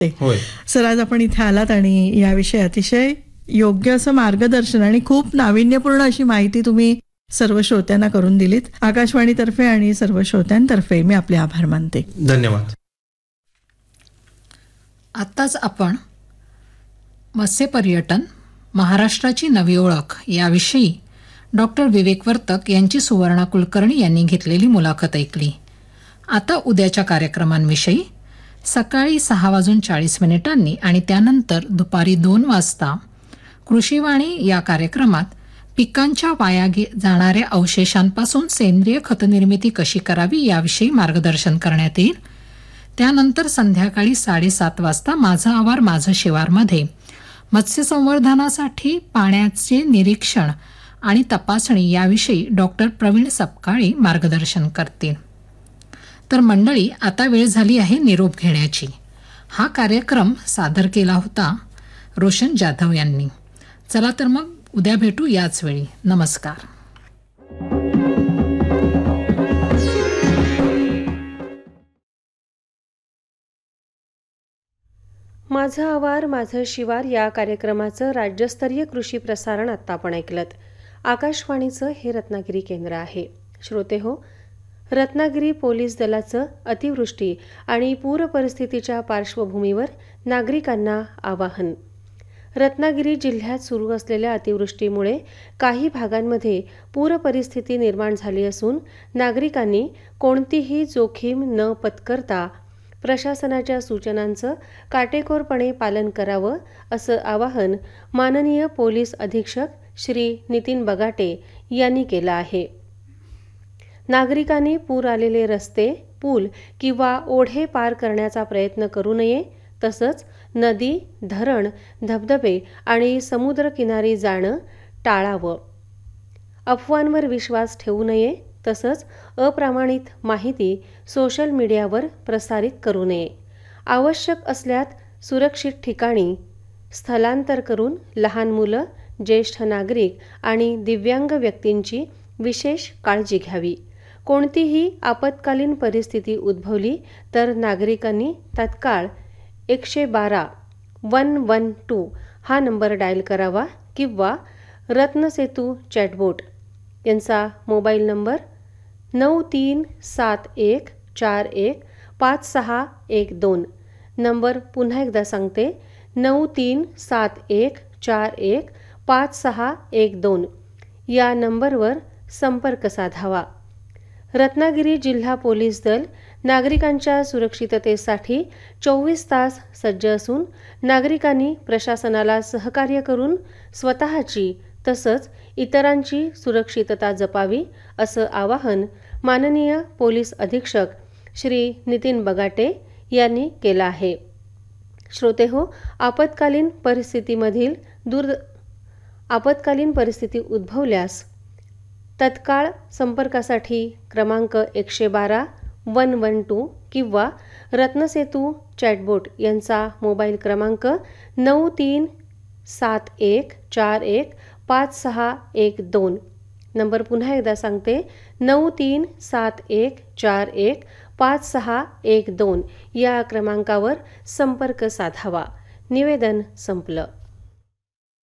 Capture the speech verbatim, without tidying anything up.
होय. सर, आज आपण इथे आलात आणि याविषयी अतिशय योग्य असं मार्गदर्शन आणि खूप नाविन्यपूर्ण अशी माहिती तुम्ही सर्व श्रोत्यांना करून दिलीत. आकाशवाणीतर्फे आणि सर्व श्रोत्यांतर्फे मी आपले आभार मानते. धन्यवाद. आत्ताच आपण मत्स्य पर्यटन महाराष्ट्राची नवी ओळख याविषयी डॉक्टर विवेक वर्तक यांची सुवर्णा कुलकर्णी यांनी घेतलेली मुलाखत ऐकली. आता उद्याच्या कार्यक्रमांविषयी सकाळी सहा वाजून चाळीस मिनिटांनी आणि त्यानंतर दुपारी दोन वाजता कृषीवाणी या कार्यक्रमात पिकांच्या वाया गे जाणाऱ्या अवशेषांपासून सेंद्रिय खतनिर्मिती कशी करावी याविषयी मार्गदर्शन करण्यात येईल. त्यानंतर संध्याकाळी साडेसात वाजता माझं आवार माझं शिवारमध्ये मत्स्यसंवर्धनासाठी पाण्याचे निरीक्षण आणि तपासणी याविषयी डॉक्टर प्रवीण सपकाळी मार्गदर्शन करतील. तर मंडळी, आता वेळ झाली आहे निरोप घेण्याची. हा कार्यक्रम सादर केला होता रोशन जाधव यांनी. चला तर मग उद्या भेटू याच वेळी. नमस्कार. माझं आवार माझं शिवार या कार्यक्रमाचं राज्यस्तरीय कृषी प्रसारण आत्ता आपण ऐकलत. आकाशवाणीचं हे रत्नागिरी केंद्र आहे. श्रोते हो, रत्नागिरी पोलीस दलाचं अतिवृष्टी आणि पूर परिस्थितीच्या पार्श्वभूमीवर नागरिकांना आवाहन. रत्नागिरी जिल्ह्यात सुरू असलेल्या अतिवृष्टीमुळे काही भागांमध्ये पूर परिस्थिती निर्माण झाली असून नागरिकांनी कोणतीही जोखीम न पत्करता प्रशासनाच्या सूचनांचं काटेकोरपणे पालन करावं, असं आवाहन माननीय पोलीस अधीक्षक श्री नितीन बगाटे यांनी केलं आहे. नागरिकांनी पूर आलेले रस्ते, पूल किंवा ओढे पार करण्याचा प्रयत्न करू नये. तसंच नदी, धरण, धबधबे आणि समुद्रकिनारी जाणं टाळावं. अफवांवर विश्वास ठेवू नये. तसंच अप्रामाणित माहिती सोशल मीडियावर प्रसारित करू नये. आवश्यक असल्यास सुरक्षित ठिकाणी स्थलांतर करून लहान मुलं, ज्येष्ठ नागरिक आणि दिव्यांग व्यक्तींची विशेष काळजी घ्यावी. कोणतीही आपत्कालीन परिस्थिती उद्भवली तर नागरिकांनी तात्काळ एकशे बारा वन वन टू हा नंबर डायल करावा किंवा रत्नसेतू चॅटबोट यांचा मोबाईल नंबर नऊ तीन सात एक चार एक पाच सहा एक दोन नंबर पुन्हा एकदा सांगते, नऊ तीन सात एक चार एक पाच सहा एक दोन या नंबरवर संपर्क साधावा. रत्नागिरी जिल्हा पोलीस दल नागरिकांच्या सुरक्षिततेसाठी चोवीस तास सज्ज असून नागरिकांनी प्रशासनाला सहकार्य करून स्वतःची तसंच इतरांची सुरक्षितता जपावी, असं आवाहन माननीय पोलीस अधीक्षक श्री नितीन बगाटे यांनी केलं आहे. श्रोते हो, आपत्कालीन परिस्थितीमधील दूर आपत्कालीन परिस्थिती उद्भवल्यास तत्काळ संपर्कासाठी क्रमांक एकशे बारा वन वन टू किंवा रत्नसेतू चॅटबोट यांचा मोबाईल क्रमांक नऊ तीन सात एक चार एक पाच सहा एक दोन नंबर पुन्हा एकदा सांगते, नऊ तीन सात एक चार एक पाच सहा एक दोन या क्रमांकावर संपर्क साधावा. निवेदन संपलं.